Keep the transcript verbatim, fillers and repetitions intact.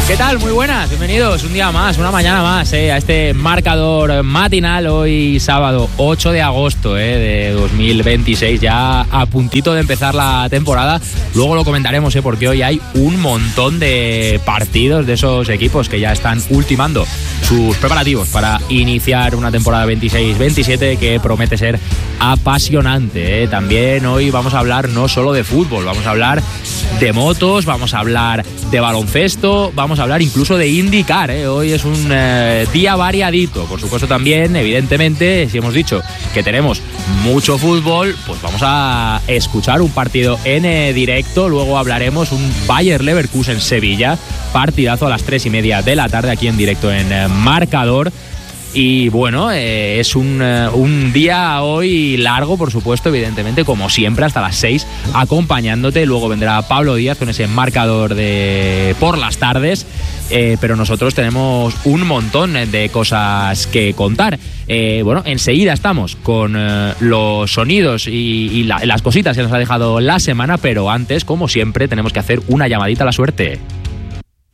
¿Qué tal? Muy buenas, bienvenidos un día más, una mañana más eh, a este marcador matinal. Hoy sábado ocho de agosto eh, de dos mil veintiséis, ya a puntito de empezar la temporada. Luego lo comentaremos eh, porque hoy hay un montón de partidos de esos equipos que ya están ultimando sus preparativos para iniciar una temporada veintiséis veintisiete que promete ser apasionante. eh. También hoy vamos a hablar no solo de fútbol, vamos a hablar de motos, vamos a hablar de baloncesto, vamos a hablar incluso de IndyCar. ¿eh? Hoy es un eh, día variadito. Por supuesto también, evidentemente, si hemos dicho que tenemos mucho fútbol, pues vamos a escuchar un partido en eh, directo. Luego hablaremos un Bayer Leverkusen-Sevilla, partidazo a las tres y media de la tarde aquí en directo en eh, Marcador. Y bueno, eh, es un, eh, un día hoy largo, por supuesto, evidentemente, como siempre, hasta las seis, acompañándote. Luego vendrá Pablo Díaz con ese marcador de por las tardes. Eh, pero nosotros tenemos un montón de cosas que contar. Eh, bueno, enseguida estamos con eh, los sonidos y, y la, las cositas que nos ha dejado la semana, pero antes, como siempre, tenemos que hacer una llamadita a la suerte.